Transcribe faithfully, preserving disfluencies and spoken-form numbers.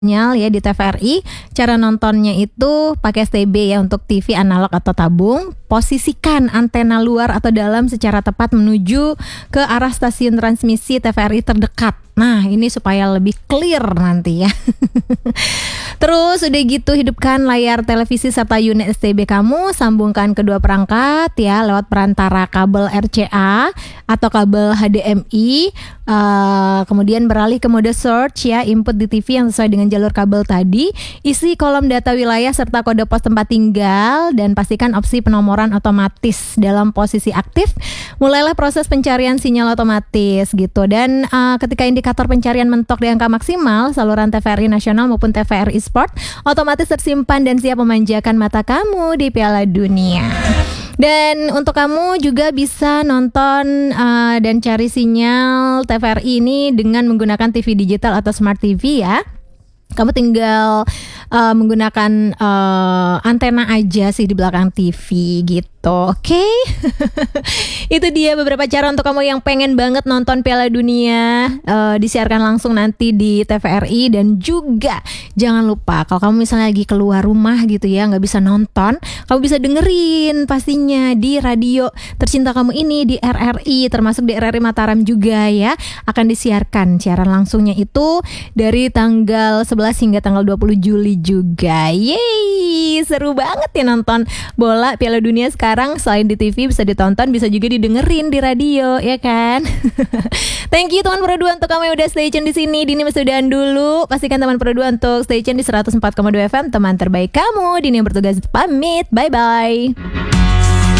sinyal ya di T V R I. Cara nontonnya itu pakai S T B ya untuk T V analog atau tabung. Posisikan antena luar atau dalam secara tepat menuju ke arah stasiun transmisi T V R I terdekat. Nah, ini supaya lebih clear nanti ya. Terus udah gitu hidupkan layar televisi serta unit S T B kamu, sambungkan kedua perangkat ya lewat perantara kabel R C A atau kabel H D M I. Uh, kemudian beralih ke mode search ya, input di T V yang sesuai dengan jalur kabel tadi. Isi kolom data wilayah serta kode pos tempat tinggal dan pastikan opsi penomoran otomatis dalam posisi aktif. Mulailah proses pencarian sinyal otomatis gitu. Dan uh, ketika indikator pencarian mentok di angka maksimal, saluran T V R I nasional maupun T V R I Sport otomatis tersimpan dan siap memanjakan mata kamu di Piala Dunia. Dan untuk kamu juga bisa nonton uh, dan cari sinyal T V R I ini dengan menggunakan T V digital atau Smart T V ya. Kamu tinggal uh, menggunakan uh, antena aja sih di belakang T V gitu. Oke, okay? Itu dia beberapa cara untuk kamu yang pengen banget nonton Piala Dunia uh, disiarkan langsung nanti di T V R I. Dan juga jangan lupa kalau kamu misalnya lagi keluar rumah gitu ya, nggak bisa nonton, kamu bisa dengerin pastinya di radio tercinta kamu ini di R R I, termasuk di R R I Mataram juga ya. Akan disiarkan siaran langsungnya itu dari tanggal sebelas hingga tanggal dua puluh Juli juga. Yeay, seru banget ya nonton bola Piala Dunia sekarang. Selain di T V bisa ditonton, bisa juga didengerin di radio, ya kan? Thank you teman Pro dua untuk kamu yang udah stay tune di sini. Dini Mesudahan dulu. Pastikan teman Pro dua untuk stay tune di seratus empat koma dua F M, teman terbaik kamu. Dini yang bertugas pamit. Bye bye.